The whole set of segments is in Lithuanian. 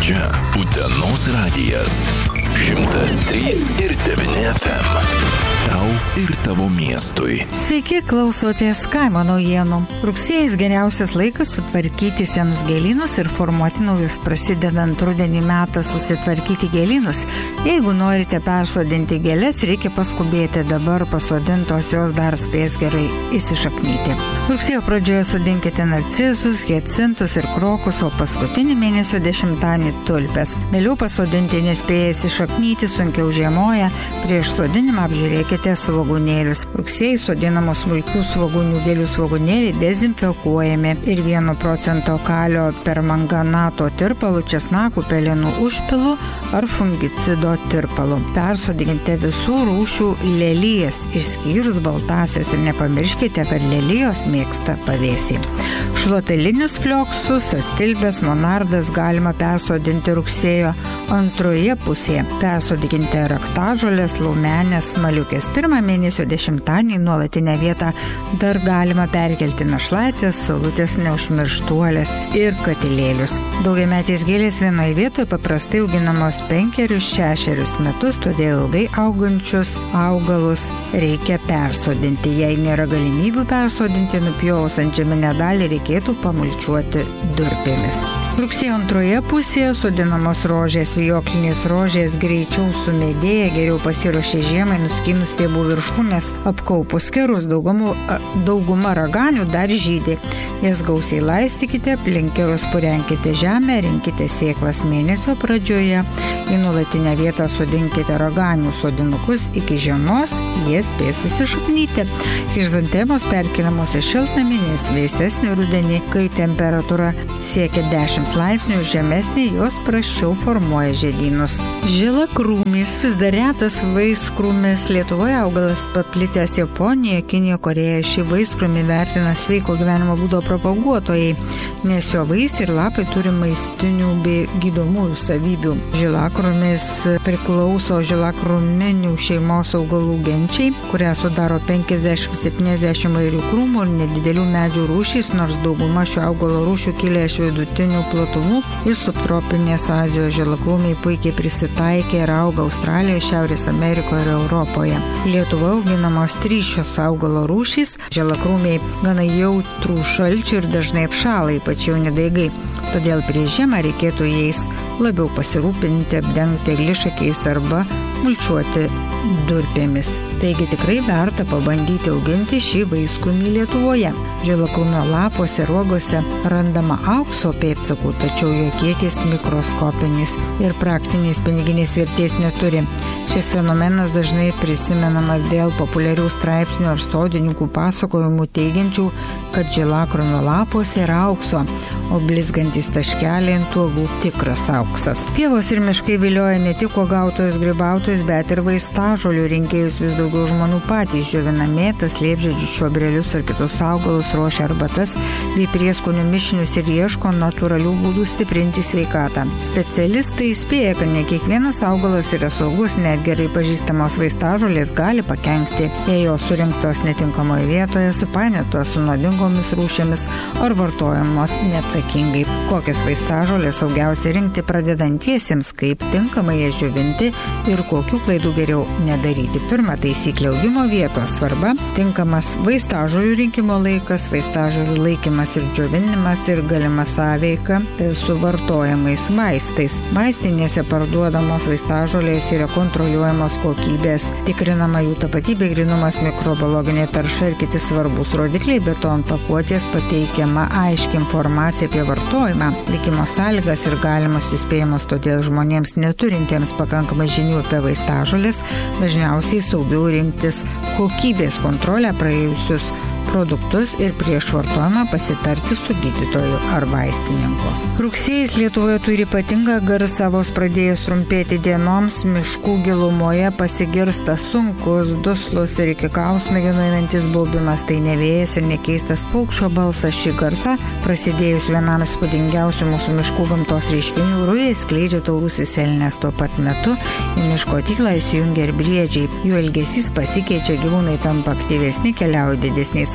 Čia Utenos radijas 103,9 FM. Tau ir tavo miestui. Sveiki, klausotės kaimo naujienų. Rugsėjais geriausias laikas sutvarkyti senus gėlynus ir formuoti naujus. Prasidedant rudenį metą susitvarkyti gėlynus. Jeigu norite persodinti gėlės, reikia paskubėti. Dabar pasodintos jos dar spės gerai įsišaknyti. Rugsėjo pradžioje sodinkite narcizus, hiacintus ir krokus, o paskutinį mėnesio 10 tulpes. Vėliau pasodinti nespėję įsišaknyti, sunkiau žiemoja. Prieš sodinimą apžiūrėkite svogūnėlius. Rugsėjai sodinamos smulkių svogūnių gėlių svogūnėliai dezinfekuojami ir 1% kalio permanganato tirpalu, česnakų, pelenų užpilu ar fungicido tirpalu. Persodinkite visų rūšių lelijas, išskyrus baltasias, ir nepamirškite, kad lelijos mėgsta pavėsį. Šluotelinius flioksus, astilbės, monardas galima persodinti rugsėjo antroje pusėje. Persodinkite raktažolės, laumenės, smaliukės. Pirmą mėnesio 10 nuolatinę vietą dar galima perkelti našlaitės, saulutės, neužmirštuolės ir katilėlius. Daugiametės gėlės vienoje vietoje paprastai auginamos 5-6 metus, todėl ilgai augančius augalus reikia persodinti. Jei nėra galimybių persodinti, nupjovus antžeminę dalį reikėtų pamulčiuoti durpėmis. Rugsėjo antroje pusėje sodinamos rožės, vijoklinės rožės greičiau sumedėja, geriau pasiruošė žiemai, nuskynus stiebų viršūnės, apkaupus kerus, dauguma raganių dar žydė. Jas gausiai laistykite, aplink kerus purenkite žemę, rinkite sėklas mėnesio pradžioje. Į nuolatinę vietą sodinkite raganių sodinukus iki žiemos, jie spės įsišaknyti. Chrizantemos perkeliamos į šiltnamį, nes vėsesnį rudenį, kai temperatūra siekia 10 laipsnių, žemesnė jos prasčiau formuoja žiedynus. Žilakrūmis vis dar retas vaiskrūmis. Lietuvoje augalas paplitęs Japonijoje, Kinijoje, Korėjoje. Šį vaiskrūmį vertina sveiko gyvenimo būdo propaguotojai, nes jo vaisiai ir lapai turi maistinių bei gydomųjų savybių. Žilakrūmis priklauso žilakrūminių šeimos augalų genčiai, kurią sudaro 50-70 įvairių krūmų ir nedidelių medžių rūšys, nors dauguma šio augalo rūšių kilę iš vidutinių platumų ir subtropinės Azijos. Žilakrūmiai puikiai prisitaikė ir auga Australijoje, Šiaurės Amerikoje ir Europoje. Lietuvoje auginamos 3 šios augalo rūšys. Žilakrūmiai gana jautrų šalčių ir dažnai apšąla, ypač jauni daigai. Todėl prieš žiemą reikėtų jais labiau pasirūpinti, apdengti eglišakiais arba mulčiuoti durpėmis. Taigi tikrai verta pabandyti auginti šį vaiskrūmį Lietuvoje. Žilakrūmio lapuose ir uogose randama aukso pėdsakų, tačiau jo kiekis mikroskopinis ir praktinės piniginės vertės neturi. Šis fenomenas dažnai prisimenamas dėl populiarių straipsnių ar sodininkų pasakojimų teigiančių, kad žilakrūmio lapuose yra aukso, o blizgantis taškeliai ant uogų tikras auksas. Pievos ir miškai vilioja ne tik uogautojus, grybautojus, bet ir vaistažolių rinkėjus. Vis daugiau žmonių patys džiovina mėtas, liepžiedžius, čiobrelius ar kitus augalus, ruošia arbatas bei prieskonių mišinius ir ieško natūralių būdų stiprinti sveikatą. Specialistai įspėja, kad ne kiekvienas augalas yra saugus, net gerai pažįstamos vaistažolės gali pakenkti, jei jos surinktos netinkamoje vietoje, supainiotos su nuodingomis rūšimis ar vartojamos neatsakingai. Kokias vaistažolės saugiausia rinkti pradedantiesiems, kaip tinkamai jas džiovinti ir kokių klaidų geriau nedaryti. Pirma taisyklė – augimo vietos svarba, tinkamas vaistažolių rinkimo laikas, vaistažolių laikymas ir džiovinimas ir galima sąveika su vartojamais vaistais. Vaistinėse parduodamos vaistažolės yra kontroliuojamos kokybės, tikrinama jų tapatybė, grynumas, mikrobiologinė tarša ir kiti svarbus rodikliai, bet ant pakuotės pateikiama aiški informacija apie vartojimą, likimo sąlygas ir galimus įspėjimus, todėl žmonėms neturintiems pakankamai žinių apie vaistažolės dažniausiai saugiau rinktis kokybės kontrolę praėjusius produktus ir prieš vartojimą pasitarti su gydytoju ar vaistininku. Rugsėjais Lietuvoje turi ypatingą garsą, vos pradėjus trumpėti dienoms, miškų gilumoje pasigirsta sunkus, duslus ir iki kausmėginų einantis baubimas. Tai ne vėjas ir nekeistas paukščio balsas. Šį garsą, prasidėjus vienam įspūdingiausių mūsų miškų gamtos reiškinių, rujai skleidžia taurusis elnias. Tuo pat metu į miško tyklą įsijungia ir briedžiai. Jų elgesys pasikeičia, gyvūnai tampa aktyvesni, keliauja didesniais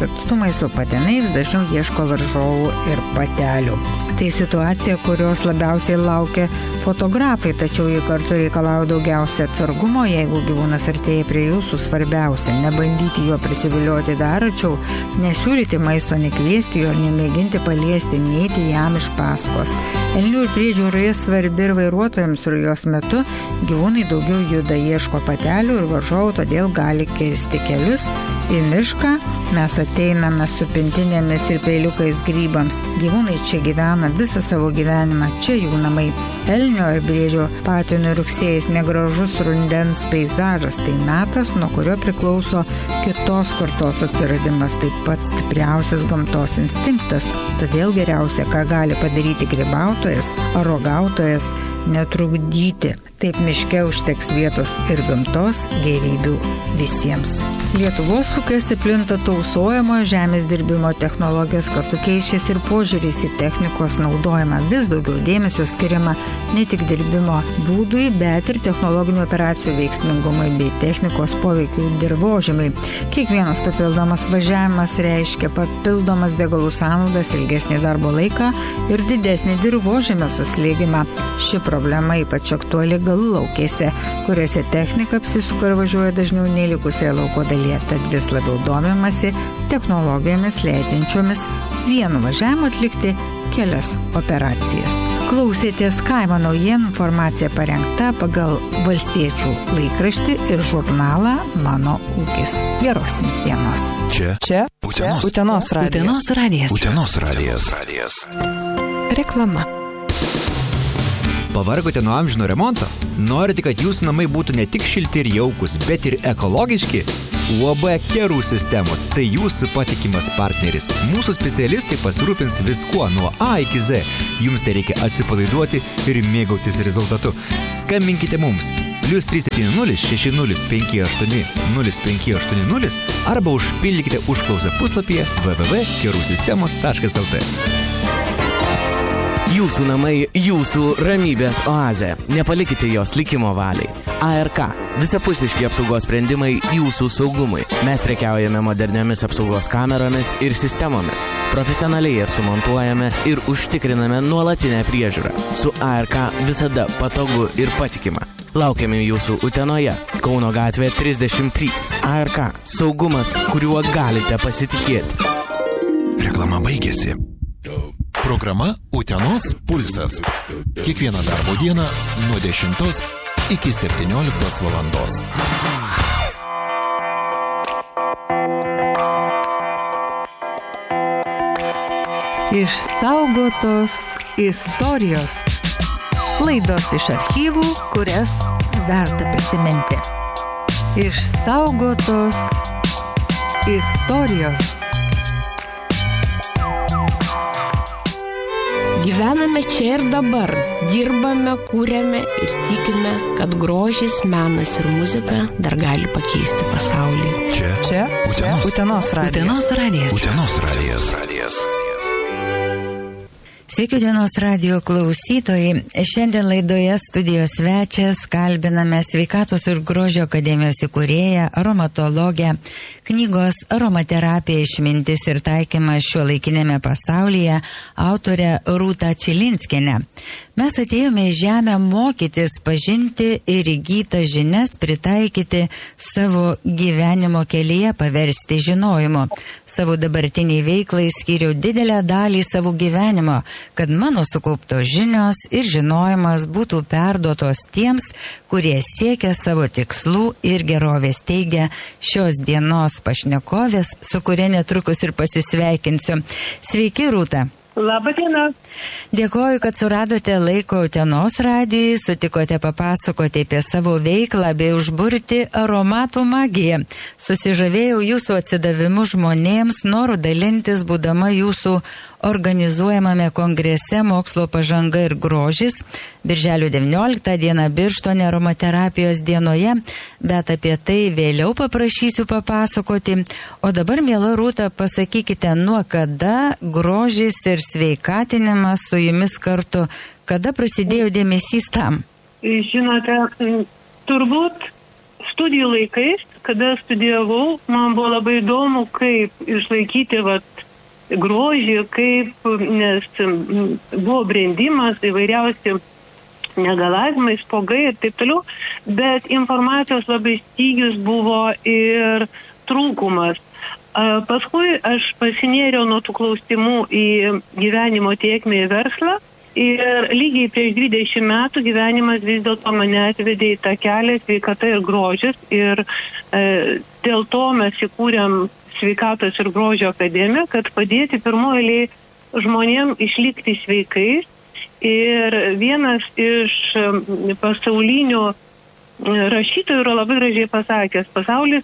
atstumai su patinai vis dažniau ieško varžovų ir patelių. Tai situacija, kurios labiausiai laukia fotografai, tačiau jie kartu reikalauja daugiausia atsargumo, jeigu gyvūnas artėja prie jūsų, svarbiausia nebandyti jo prisivilioti dar arčiau, nesiūlyti maisto, nekviesti jo, nemėginti paliesti, neiti jam iš paskos. Elnių ir briedžių ruja svarbi ir vairuotojams rujos metu, gyvūnai daugiau juda, ieško patelių ir varžovų, todėl gali kirsti kelius. Į mišką mes ateiname su pintinėmis ir peiliukais grybams. Gyvūnai čia gyvena visą savo gyvenimą, čia jų namai. Elnio ir briedžio patinų rugsėjais negražus rudens peizažas, tai metas, nuo kurio priklauso kitos kartos atsiradimas, taip pat stipriausias gamtos instinktas. Todėl geriausia, ką gali padaryti grybautojas ar rogautojas, netrukdyti. Taip miške užteks vietos ir gamtos gėrybių visiems. Lietuvos ūkiuose plinta tausojamojo žemės dirbimo technologijos, kartu keičiasi ir požiūris į technikos naudojimą. Vis daugiau dėmesio skiriama ne tik dirbimo būdui, bet ir technologinių operacijų veiksmingumui bei technikos poveikių dirvožemiui. Kiekvienas papildomas važiavimas reiškia papildomas degalų sąnaudas, ilgesnį darbo laiką ir didesnį dirvožemio suslėgimą. Ši problema ypač aktuali galų laukėse, kuriuose technika apsisuka ir važiuoja dažniau nei likusioje lauko dalyje, tad vis labiau domimasi technologijomis leidžiančiomis vienu važiavimu atlikti kelias operacijas. Klausėtės Kaimo naujienų, informacija parengta pagal Valstiečių laikraštį ir žurnalą Mano ūkis. Geros jums dienos. Čia Utenos radijas. Utenos radijas. Reklama. Pavargote nuo amžino remonto? Norite, kad jūsų namai būtų ne tik šilti ir jaukus, bet ir ekologiški? UAB Kerų sistemos – tai jūsų patikimas partneris. Mūsų specialistai pasirūpins viskuo nuo A iki Z. Jums tai reikia atsipalaiduoti ir mėgautis rezultatu. Skambinkite mums +370 6058 0580 arba užpildykite užklausą puslapyje www.kerusistemos.lt. Jūsų namai, jūsų ramybės oazė. Nepalikite jos likimo valiai. ARK. Visapusiški apsaugos sprendimai jūsų saugumui. Mes prekiaujame moderniomis apsaugos kameromis ir sistemomis. Profesionaliai jas sumontuojame ir užtikriname nuolatinę priežiūrą. Su ARK visada patogu ir patikima. Laukiame jūsų Utenoje, Kauno gatvė 33. ARK. Saugumas, kuriuo galite pasitikėti. Reklama baigėsi. Programa Utenos pulsas. Kiekvieną darbo dieną nuo 10 iki 17 valandos. Išsaugotos istorijos. Laidos iš archyvų, kurias verta prisiminti. Išsaugotos istorijos. Gyvename čia ir dabar, dirbame, kūrėme ir tikime, kad grožis, menas ir muzika dar gali pakeisti pasaulį. Čia Utenos radijas. Utenos radijas. Sveiki, Utenos radijo klausytojai. Šiandien laidoje studijos svečias kalbiname Sveikatos ir grožio akademijos įkūrėją, aromatologę, knygos Aromaterapija išmintis ir taikymas šiuolaikinėme pasaulyje autorę Rūtą Čilinskienę. Mes atėjome į žemę mokytis, pažinti ir įgytą žinias pritaikyti savo gyvenimo kelyje, paversti žinojimu. Savo dabartiniai veiklai skyriau didelę dalį savo gyvenimo, kad mano sukauptos žinios ir žinojimas būtų perduotos tiems, kurie siekia savo tikslų ir gerovės, teigia šios dienos pašnekovės, su kuria netrukus ir pasisveikinsiu. Sveiki, Rūta. Labą dieną. Dėkoju, kad suradote laiko Utenos radijui, sutikote papasakoti apie savo veiklą bei užburti aromatų magiją. Susižavėjau jūsų atsidavimu žmonėms, noru dalintis, būdama jūsų organizuojamame kongrese Mokslo pažanga ir grožis, birželio 19 dieną Birštone aromaterapijos dienoje, bet apie tai vėliau paprašysiu papasakoti. O dabar, miela Rūta, pasakykite, nuo kada grožis ir sveikatinimas su jumis kartu, kada prasidėjo dėmesys tam? Žinote, turbūt studijų laikais, kada studijavau, man buvo labai įdomu, kaip išlaikyti grožį, nes buvo brendimas, įvairiausi negalavimai, spuogai ir taip toliau, bet informacijos labai stygius buvo ir trūkumas. Paskui aš pasinėriau nuo tų klausimų į gyvenimo tėkmę į verslą ir lygiai prieš 20 metų gyvenimas vis dėlto mane atvedė į tą kelią sveikata ir grožis ir dėl to mes įkūrėm sveikatos ir grožio akademiją, kad padėti pirmoje eilėje žmonėm išlikti sveikais ir vienas iš pasaulinių rašytojų yra labai gražiai pasakęs, pasaulį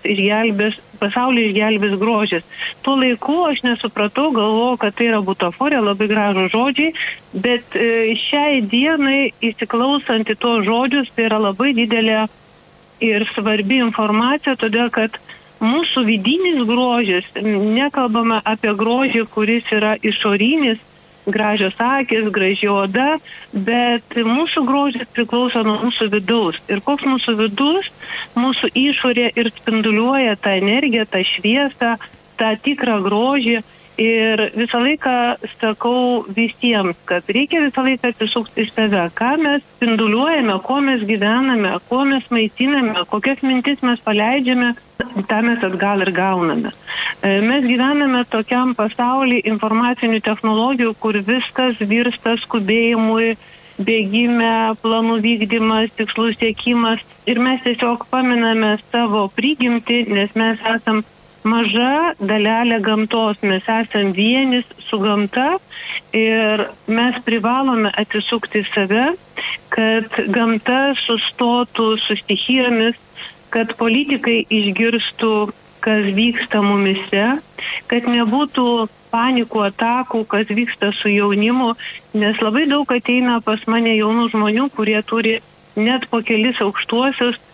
išgelbės grožis. Tuo laiku aš nesupratau, galvojau, kad tai yra butaforija, labai gražų žodžiai, bet šiai dienai įsiklausant į tuos žodžius, tai yra labai didelė ir svarbi informacija, todėl kad mūsų vidinis grožis, nekalbame apie grožį, kuris yra išorinis, gražios akis, graži oda, bet mūsų grožis priklauso nuo mūsų vidaus. Ir koks mūsų vidus, mūsų išorė ir spinduliuoja tą energiją, tą šviesą, tą tikrą grožį. Ir visą laiką sakau visiems, kad reikia visą laiką atsisukti į save, ką mes spinduliuojame, kuo mes gyvename, kuo mes maitiname, kokias mintis mes paleidžiame, tą mes atgal ir gauname. Mes gyvename tokiam pasauly informacinių technologijų, kur viskas virsta skubėjimui, bėgime, planų vykdymas, tikslų siekimas ir mes tiesiog paminame savo prigimtį, nes mes esam maža dalelė gamtos, mes esam vienis su gamta ir mes privalome atsisukti save, kad gamta sustotų su stichijomis, kad politikai išgirstų, kas vyksta mumise, kad nebūtų panikų atakų, kas vyksta su jaunimu, nes labai daug ateina pas mane jaunų žmonių, kurie turi net po kelis aukštuosius